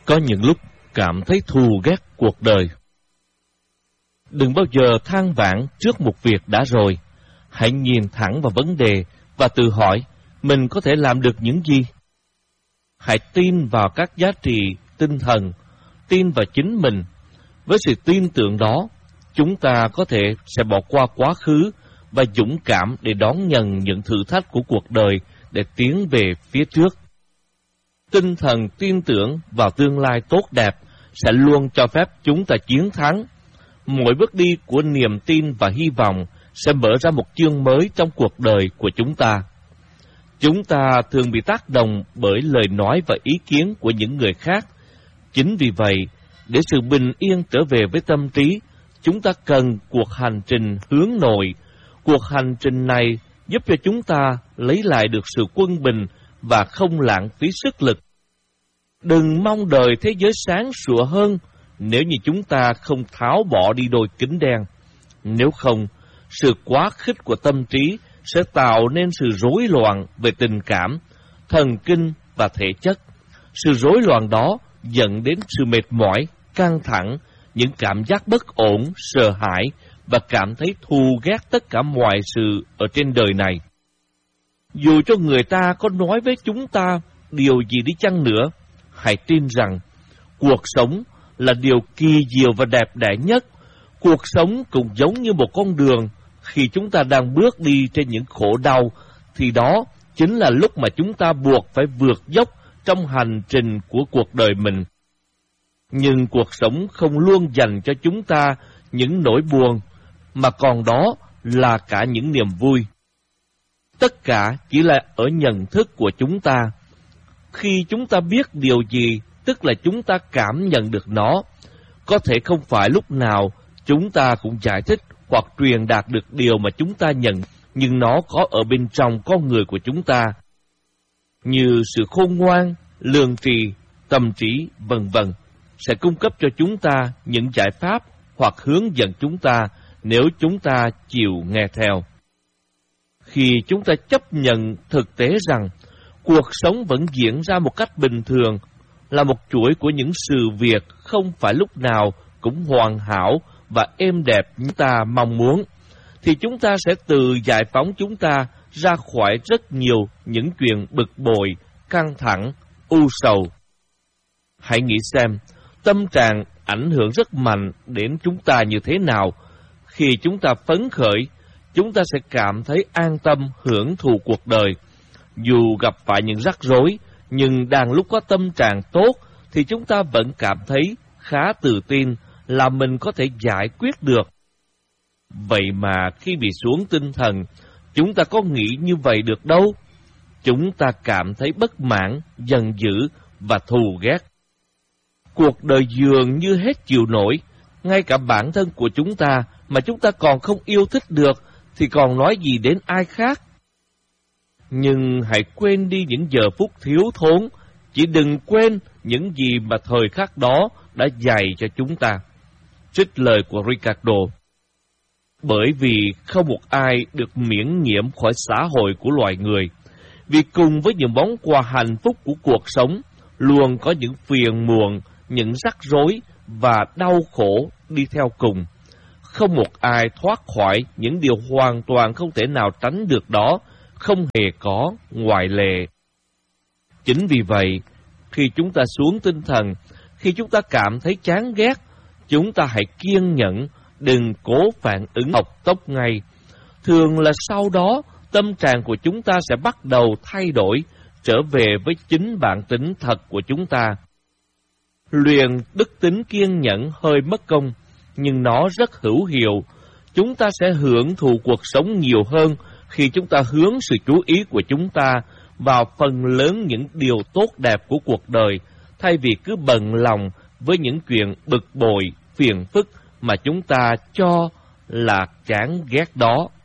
Có những lúc cảm thấy thù ghét cuộc đời. Đừng bao giờ than vãn trước một việc đã rồi. Hãy nhìn thẳng vào vấn đề và tự hỏi mình có thể làm được những gì. Hãy tin vào các giá trị tinh thần, tin vào chính mình. Với sự tin tưởng đó, chúng ta có thể sẽ bỏ qua quá khứ và dũng cảm để đón nhận những thử thách của cuộc đời để tiến về phía trước. Tinh thần tin tưởng vào tương lai tốt đẹp sẽ luôn cho phép chúng ta chiến thắng. Mỗi bước đi của niềm tin và hy vọng sẽ mở ra một chương mới trong cuộc đời của chúng ta. Chúng ta thường bị tác động bởi lời nói và ý kiến của những người khác. Chính vì vậy, để sự bình yên trở về với tâm trí, chúng ta cần cuộc hành trình hướng nội. Cuộc hành trình này giúp cho chúng ta lấy lại được sự quân bình và không lãng phí sức lực. Đừng mong đợi thế giới sáng sủa hơn nếu như chúng ta không tháo bỏ đi đôi kính đen. Nếu không, sự quá khích của tâm trí sẽ tạo nên sự rối loạn về tình cảm, thần kinh và thể chất. Sự rối loạn đó dẫn đến sự mệt mỏi, căng thẳng, những cảm giác bất ổn, sợ hãi và cảm thấy thù ghét tất cả mọi sự ở trên đời này. Dù cho người ta có nói với chúng ta điều gì đi chăng nữa, hãy tin rằng cuộc sống là điều kỳ diệu và đẹp đẽ nhất. Cuộc sống cũng giống như một con đường. Khi chúng ta đang bước đi trên những khổ đau, thì đó chính là lúc mà chúng ta buộc phải vượt dốc trong hành trình của cuộc đời mình. Nhưng cuộc sống không luôn dành cho chúng ta những nỗi buồn, mà còn đó là cả những niềm vui. Tất cả chỉ là ở nhận thức của chúng ta. Khi chúng ta biết điều gì, tức là chúng ta cảm nhận được nó. Có thể không phải lúc nào chúng ta cũng giải thích hoặc truyền đạt được điều mà chúng ta nhận, nhưng nó có ở bên trong con người của chúng ta. Như sự khôn ngoan, lương trì, tâm trí, vân vân, sẽ cung cấp cho chúng ta những giải pháp hoặc hướng dẫn chúng ta nếu chúng ta chịu nghe theo. Khi chúng ta chấp nhận thực tế rằng cuộc sống vẫn diễn ra một cách bình thường, là một chuỗi của những sự việc không phải lúc nào cũng hoàn hảo và êm đẹp như ta mong muốn, thì chúng ta sẽ tự giải phóng chúng ta ra khỏi rất nhiều những chuyện bực bội, căng thẳng, u sầu. Hãy nghĩ xem, tâm trạng ảnh hưởng rất mạnh đến chúng ta như thế nào. Khi chúng ta phấn khởi, chúng ta sẽ cảm thấy an tâm hưởng thụ cuộc đời. Dù gặp phải những rắc rối, nhưng đang lúc có tâm trạng tốt, thì chúng ta vẫn cảm thấy khá tự tin là mình có thể giải quyết được. Vậy mà khi bị xuống tinh thần, chúng ta có nghĩ như vậy được đâu. Chúng ta cảm thấy bất mãn, giận dữ và thù ghét. Cuộc đời dường như hết chịu nổi. Ngay cả bản thân của chúng ta mà chúng ta còn không yêu thích được, thì còn nói gì đến ai khác. Nhưng hãy quên đi những giờ phút thiếu thốn, chỉ đừng quên những gì mà thời khắc đó đã dạy cho chúng ta. Trích lời của Ricardo. Bởi vì không một ai được miễn nhiễm khỏi xã hội của loài người, vì cùng với những món quà hạnh phúc của cuộc sống, luôn có những phiền muộn, những rắc rối và đau khổ đi theo cùng. Không một ai thoát khỏi những điều hoàn toàn không thể nào tránh được đó, không hề có ngoại lệ. Chính vì vậy, khi chúng ta xuống tinh thần, khi chúng ta cảm thấy chán ghét, chúng ta hãy kiên nhẫn, đừng cố phản ứng học tốc ngay. Thường là sau đó, tâm trạng của chúng ta sẽ bắt đầu thay đổi, trở về với chính bản tính thật của chúng ta. Luyện đức tính kiên nhẫn hơi mất công, nhưng nó rất hữu hiệu. Chúng ta sẽ hưởng thụ cuộc sống nhiều hơn khi chúng ta hướng sự chú ý của chúng ta vào phần lớn những điều tốt đẹp của cuộc đời, thay vì cứ bận lòng với những chuyện bực bội, phiền phức mà chúng ta cho là chán ghét đó.